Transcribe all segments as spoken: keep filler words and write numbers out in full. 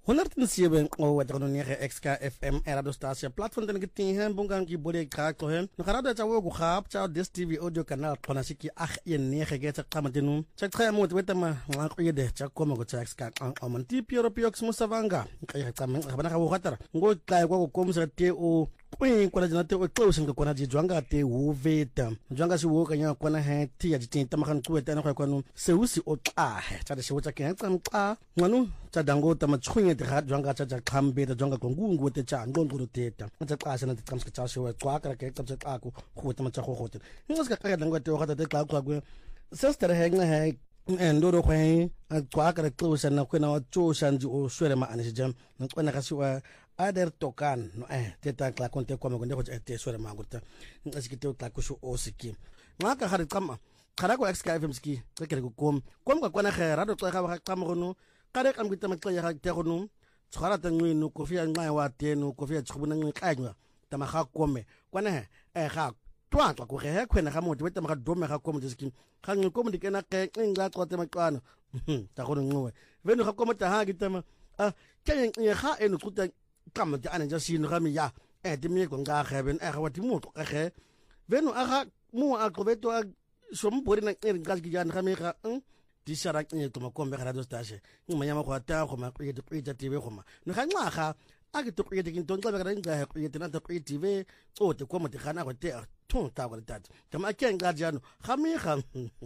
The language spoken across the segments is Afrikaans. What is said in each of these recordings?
honderdzeven o watakanonia X K F M radio station platform den gitin hen bungan ki bode ka ko hen no karada cha wo ku khap cha Des T V audio canal khona siki akh yen ne ge cha qamadenu cha khaya mo wetama ngako yede cha koma ko cha X K o man ti pioro piox musavanga ka cha men bana ka wo khatara ngo ka ko ko msa te o kwin kwana jina te o close nga kwana ji jwanga te wo veta jwanga si wo kanya kwana he ti ya jitin tamakan kuweta na kwa kwanu se usi o tla cha de se wo cha ke ka mqa nganu cha dango tama chkhunye te ga jwanga cha cha khambe te jwanga kongungu te cha ngonguru teta cha qasa na te kamska cha se wo kwa ka ke cha cha ku khu tama cha go gote ngaska ka dango te ga te ka kwa ku sister he nga he ndoro khwe kwa ka close na kwena wa cho shanji o swere ma anisi jam na kwena ka si wa ader tokan no eh teta kla konte kwa magonde ko te swere ma ngurta ngasiki te kla ku shu o siki ngaka hari kama khara ko X K F M ski ke ke kom kom ka kwana khera do tsa ga kama gono kare kam gita ma tsa ga te gono tshwara ta ngwi no kofia ngwa wa te no kofia tshubuna ngwi kanywa tama ga kome kwana eh ga twa twa ko ge khwena ga motho beta ma ga dome ga komo ski ga ngwe komo dikena ke ngla tsote ma qana ta gono ngwe veno ga komo ta ha gita ma ah ke nge ga eno tsuta kama ta ane ja sino ga mi ya eh te mi ko nga ga ben eh ga wati mo to ga ge veno aga mo a ko beto a sompori na ere ga ki jana ga me ga di shara ke to makombe ga radio station ni manyama go ata go ma ke to ke T V go ma no ga nga ga a ke to ke ke to ga ga nga ke te na to ke T V o te ko mo te gana go te to ta go tat ta ma ke nga jano ga me ga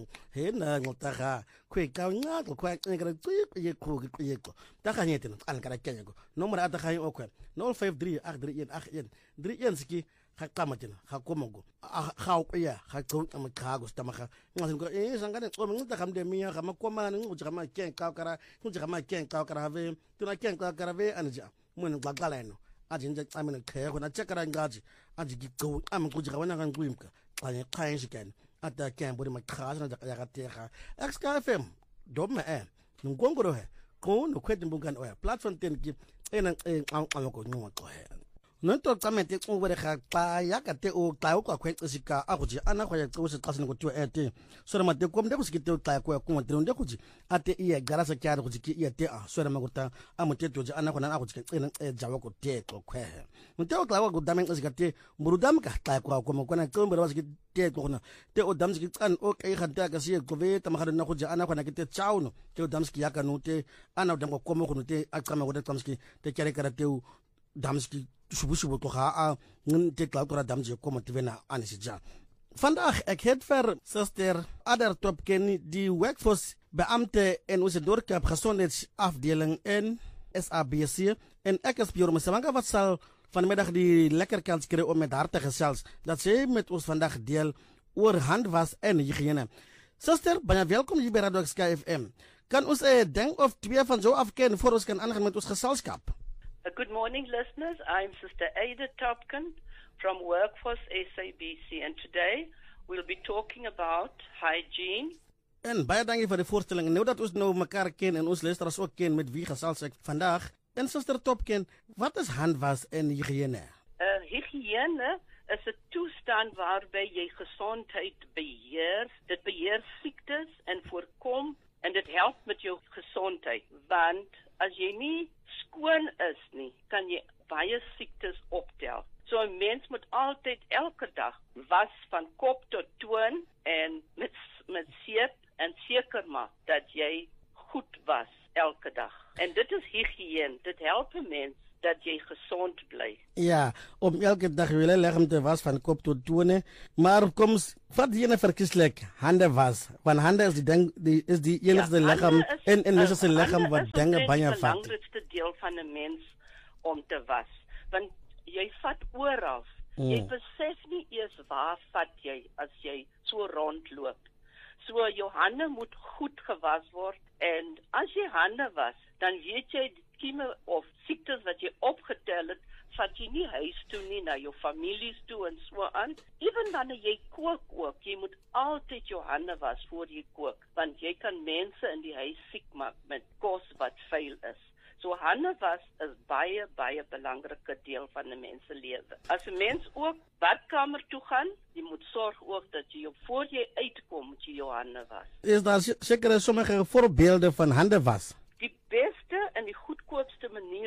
he na ngota ga kwe ka nga go kwa ke ga tsi ke ko ke ko ta ga nyete na an ka ke go nomoro ata ga o ko zero five three eight three eight eight three eight ski ga qamatina ga komogo ga o ya ga tsontsa mo ga go sta maga ngasen ko e sangane tso mo ngata ga mde miya ga makoma na ngutsi ga ma ke ka kara ngutsi ga ma ke ka kara ve tuna ke ka kara ve anja mo ne gbagala eno aje nje tsamene ke go na tsekara ngaji aje gi go am ngutsi ga wana ga ngwimka ga ne khaye shikene ata ke mbodi ma khaza na ga tega X K F M domme e ngongoro he ko no kwedi mbungan oya platform ten ki ena e amako nyuma ko he no to tsamete o bere ga pa ya ka te o tla o kwa kwetsika a go ji ana go ya tso se tsasene go twa ete so re mate ko mde go se ke o tla ko ya ko mte nde go ji ate iya garasa kya go ji ki iya te a so re magota a mote to ji ana go na a go ji tsena e jawa go te to kwe mte o tla go damen se ka te murudam ka tla ko ko mo kona ko mbere ba se te to na te o dam se ki tsan o kai ga ta ka se go ve ta magada na go ji ana go na ke te chauno te o dam se ki ya ka no te ana o dam ko mo go no te a tsama go te dam se ki te kere kara te o dam se ki shubu-shubu to ga a ngin te kla tora damje ko mo tivena anisija vandaag ek het ver sister Ader Topken die workforce beampte en onze dorpskap gezondheidsafdeling in S A B C en ek is Piero Msavanga wat sal vanmiddag die lekker kans kry om met haar te gesels dat sy met ons vandag deel oor handwas en hygiëne. Sister, baie welkom hier by Radio X K F M. Kan ons 'n ding of twee van so afken voor ons kan aangaan met ons geselskap? Good morning, listeners. I'm Sister Ada Topken from Workforce S A B C, and today we'll be talking about hygiene. En baie dankie vir die voorstelling. Nou dat ons nou mekaar ken en ons luisteraars ook ken met wie gesels ek vandag. En Sister Topken, wat is handwas en hygiëne? Uh, hygiëne is 'n toestand waarby jy gesondheid beheer. Dit beheer siektes en voorkom en dit help met jou gesondheid, want as jy nie skoon is nie, kan jy baie siektes optel. So 'n mens moet altyd elke dag was van kop tot toon en met met seep en seker maak dat jy goed was elke dag. En dit is hygiëne. Dit help 'n mens dat jy gesond bly. Ja, om elke dag jou liggaam te was van kop tot tone, maar kom vat jy 'n verkieslik hande was. Want hande is die ding die is die enigste ja, liggaam en en dis 'n liggaam wat dinge baie vat. Dit is die belangrikste deel van 'n mens om te was. Want jy vat oral. Hmm. Jy besef nie eers waar vat jy as jy so rondloop. So jou hande moet goed gewas word en as jy hande was, dan weet jy kieme of siektes wat jy opgetel het, vat jy nie huis toe nie, na jou families toe en so aan. Ewen wanneer jy kook ook, jy moet altyd jou hande was voor jy kook, want jy kan mense in die huis siek maak met kos wat vuil is. So hande was is baie, baie belangrike deel van 'n mens se lewe. As 'n mens ook badkamer toe gaan, jy moet sorg ook dat jy voor jy uitkom, moet jy jou hande was. Is daar seker sommige voorbeelde van hande was? Die beste en die goedkoopste manier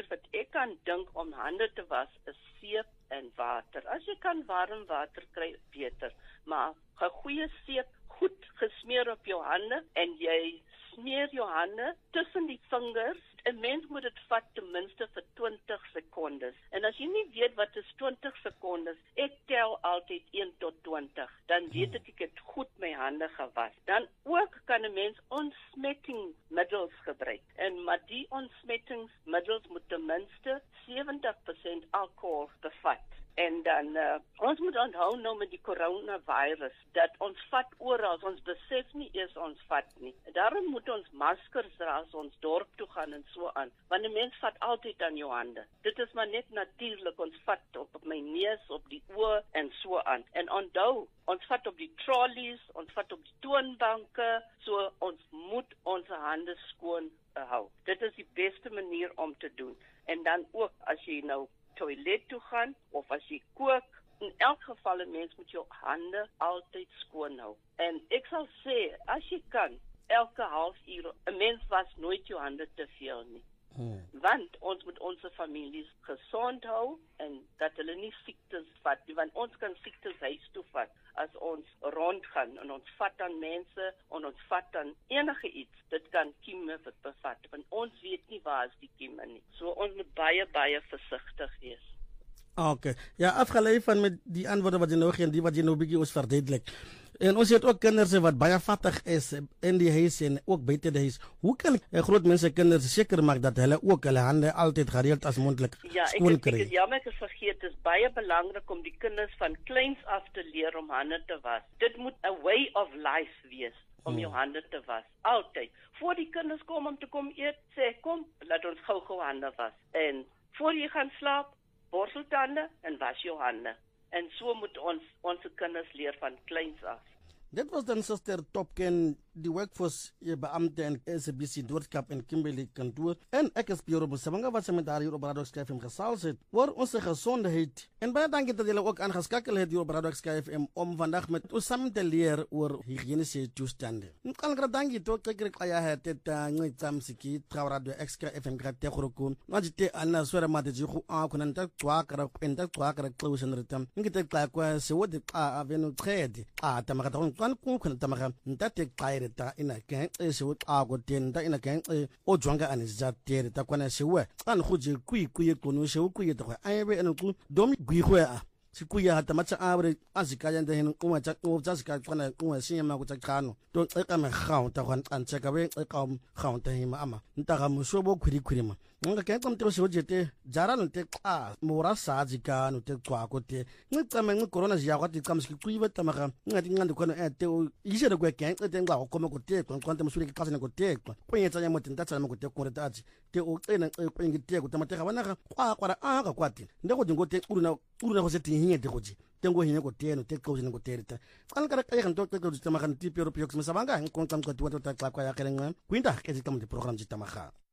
kan dink om hande te was is seep en water. As jy kan warm water kry, beter. Maar 'n goeie seep goed gesmeer op jou hande en jy smeer jou hande tussen die vingers. 'n Mens moet dit vat ten minste vir twintig sekondes. En as jy nie weet wat is twintig sekondes, ek tel altyd een tot twintig. Dan weet ek ek het goed my hande gewas. Dan ook kan 'n mens ontsmettingsmiddels gebruik. En maar die ontsmettingsmiddels moet ten minste seventy percent alcohol bevat. En dan, uh, ons moet onthou nou met die coronavirus, dat ons vat oral, ons besef nie eers ons vat nie. Daarom moet ons maskers dra as ons dorp toe gaan en so aan, want 'n mens vat altyd aan jou hande. Dit is maar net natuurlik, ons vat op, op my neus, op die oor en so aan. En onthou, ons vat op die trolleys, ons vat op die toonbanke, so ons moet ons hande skoon uh, hou. Dit is die beste manier om te doen. En dan ook, as jy nou toilet toe gaan, of as jy kook, in elk geval 'n mens moet jou hande altyd skoon hou. En ek sal sê, as jy kan, elke halfuur, 'n mens was nooit jou hande te veel nie. Hmm. Want ons moet ons families gesond hou, en dat hulle nie siektes vat nie, want ons kan siektes huis toe vat, as ons rondgaan, en ons vat aan mense, en ons vat aan enige iets, dit kan kieme bevat, want ons weet nie waar is die kieme nie. So ons moet baie, baie versigtig wees. Okay. Ja, afgelei van met die antwoorde wat jy nou gee en die wat jy nou bietjie ons verduidelik. En ons het ook kinders wat baie vattig is in die huis en ook buite die huis. Hoe kan uh, groot mense kinders seker maak dat hulle ook hulle hande altyd gereeld as mondelik ja, skoon kry? Ja, ek jammer ek het vergeet, dit is baie belangrik om die kinders van kleins af te leer om hande te was. Dit moet 'n way of life wees om hmm. jou hande te was. Altyd. Voor die kinders kom om te kom eet, sê kom, laat ons gou-gou hande was. En voor jy gaan slaap, borsel tande en was jou hande. En so moet ons ons kinders leer van kleins af. Dit was dan Suster Topken, die workforce beampte en S A B C Noordkap en Kimberley kantoor. En ek is Piero Bosamanga wat sy met daar hier op Radio X K F M gesels het oor ons gesondheid. En baie dankie dat julle ook aangeskakel het hier op Radio X K F M om vandag met ons saam te leer oor higiëniese toestande. Nkalgra dankie tot ek kry ja het dit ngitsam siki Radio X K F M grate khurukun. Majite ana swera mate jigu a kunanta twakara enta twakara close and return. Ngite xa kwa se wodi xa avenu trade. Ah tamaka kan ku kan tamaka ntate xa ta ina ke se wo xa go tenda ina ke o jwanga anizat tere ta kwana se we an khuje kui kui kono se ku yeta kwa ayebe en ku domi gwi khoya sikuya hata matsa abre azikaya ndahini uma tsa uma zika kwana uma sinyama ku tsakano to xeka me khaunta kwan antseka we xeka um khaunta hima ama ntaka mushobo khuri khuri ma nga ke tsamtero se ojete jara no te xa mora sa zika no te xwa ko te ngicame ngi corona zia kwa ti xamski kuiba tamaka ngati ngandi kwana ete o isere kwe ke ete ngwa ko koma ko te ko kwanta musuri ke kasana ko te ko kwenyetsa nya mote ntatsa mo ko te ko retati te o xena xekwe ngi te ko tamateka bana kwa kwara a ka kwati ndeko dingo te uruna uruna ko se ti hinye te koji tengo hinye ko teno te ko ko terita kan kara kaya kan to te ko tamakan ti pero piox mesabanga ngi kon kam ko tuwa to ta kwa ya kelenga kwinda ke ti tam de program ti tamaga